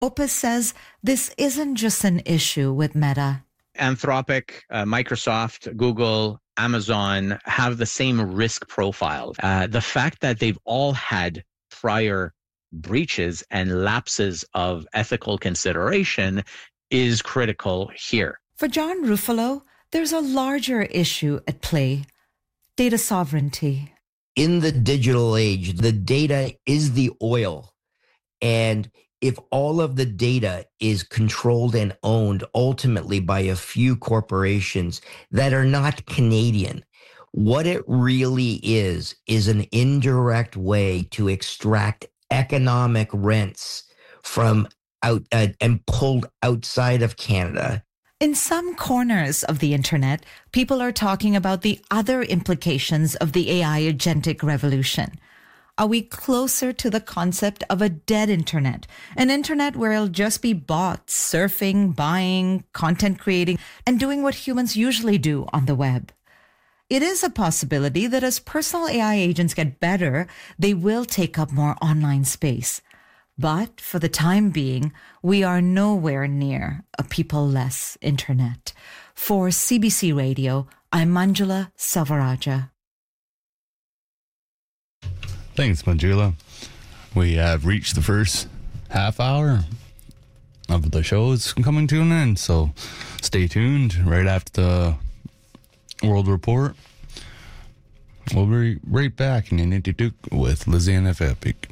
Opus says this isn't just an issue with Meta. Anthropic, Microsoft, Google, Amazon have the same risk profile. The fact that they've all had prior breaches and lapses of ethical consideration is critical here. For John Ruffalo, there's a larger issue at play: data sovereignty. In the digital age, the data is the oil. And if all of the data is controlled and owned ultimately by a few corporations that are not Canadian, what it really is an indirect way to extract economic rents from out and pulled outside of Canada. In some corners of the internet, people are talking about the other implications of the AI agentic revolution. Are we closer to the concept of a dead internet? An internet where it'll just be bots surfing, buying, content creating, and doing what humans usually do on the web. It is a possibility that as personal AI agents get better, they will take up more online space. But for the time being, we are nowhere near a people-less internet. For CBC Radio, I'm Manjula Savaraja. Thanks, Manjula. We have reached the first half hour of the show. It's coming to an end, so stay tuned. Right after the World Report, we'll be right back in Nitty Duke with Lizzie and F. Epic.